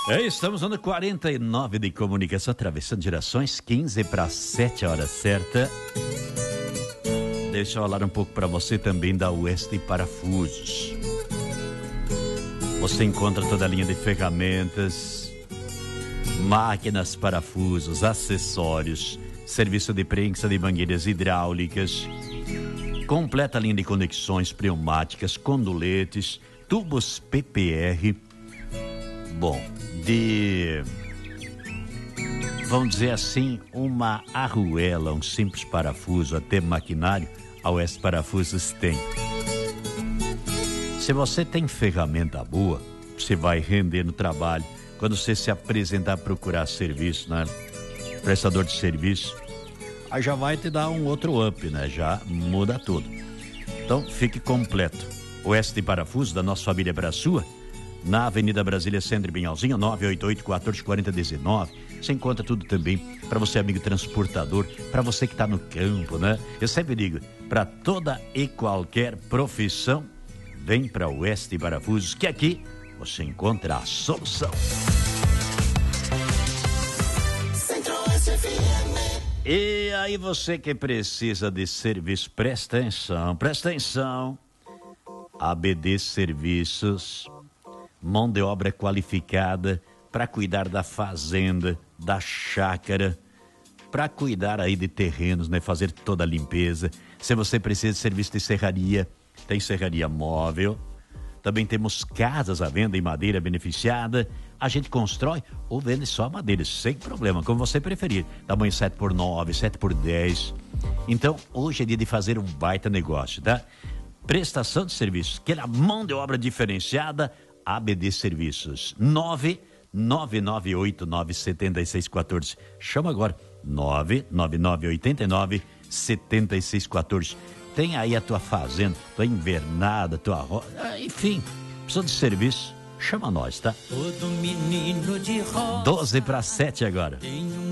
Estamos no 49 de comunicação, atravessando gerações, 15 para 7 horas certa. Deixa eu falar um pouco para você também da Oeste Parafusos. Você encontra toda a linha de ferramentas, máquinas, parafusos, acessórios, serviço de prensa de mangueiras hidráulicas, completa linha de conexões pneumáticas, conduletes, tubos PPR. Bom, vamos dizer assim, uma arruela, um simples parafuso, até maquinário, a Oeste Parafusos tem. Se você tem ferramenta boa, você vai render no trabalho. Quando você se apresentar, procurar serviço, né? Prestador de serviço, aí já vai te dar um outro up, né? Já muda tudo. Então, fique completo. Oeste Parafusos, da nossa família para a sua, na Avenida Brasília, Centro e Pinhalzinho, 988-1440-19. Você encontra tudo também para você, amigo transportador, para você que está no campo, né? Eu sempre digo, para toda e qualquer profissão, vem para o Oeste Parafusos, que aqui você encontra a solução. E aí você que precisa de serviço, presta atenção. ABD Serviços, mão de obra qualificada para cuidar da fazenda, da chácara, para cuidar aí de terrenos, né? Fazer toda a limpeza. Se você precisa de serviço de serraria, tem serraria móvel. Também temos casas à venda em madeira beneficiada. A gente constrói ou vende só madeira, sem problema, como você preferir. Tamanho 7x9, 7x10. Então, hoje é dia de fazer um baita negócio, tá? Prestação de serviços, aquela mão de obra diferenciada, ABD Serviços, 999897614. Chama agora, 999897614. Tem aí a tua fazenda, tua invernada, tua roça, enfim, precisa de serviço, chama nós, tá? Todo menino de roça 12 para 7 agora.